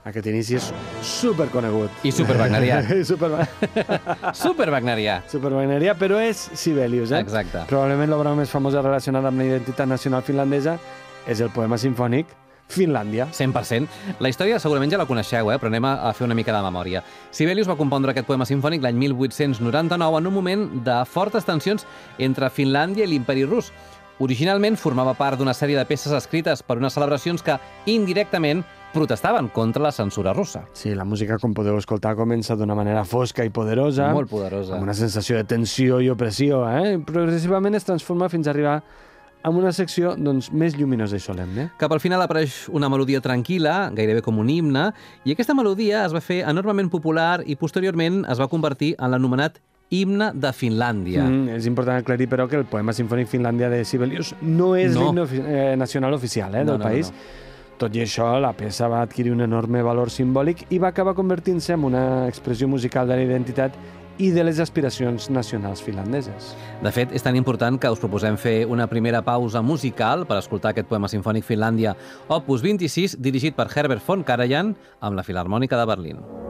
Aquest inici és superconegut. I superwagnerià. Superwagnerià, però és Sibelius, eh? Exacte. Probablement l'obra més famosa relacionada amb la identitat nacional finlandesa és el poema sinfònic Finlàndia. 100%. La història segurament ja la coneixeu, però anem a fer una mica de memòria. Sibelius va compondre aquest poema sinfònic l'any 1899 en un moment de fortes tensions entre Finlàndia i l'imperi rus. Originalment formava part d'una sèrie de peces escrites per unes celebracions que indirectament protestaven contra la censura russa. Sí, la música, com podeu escoltar, comença d'una manera fosca i poderosa. Molt poderosa. Amb una sensació de tensió i opressió, Progressivament es transforma fins a arribar amb una secció més lluminosa i solemne. Cap al final apareix una melodia tranquil·la, gairebé com un himne, i aquesta melodia es va fer enormement popular i posteriorment es va convertir en l'anomenat himne de Finlàndia. És important aclarir, però, que el poema sinfònic Finlàndia de Sibelius no és l'himne nacional oficial del país. Tot i això, la peça va adquirir un enorme valor simbòlic i va acabar convertint-se en una expressió musical de la identitat i de les aspiracions nacionals finlandeses. De fet, és tan important que us proposem fer una primera pausa musical per escoltar aquest poema sinfònic Finlàndia, opus 26, dirigit per Herbert von Karajan amb la Filharmònica de Berlín.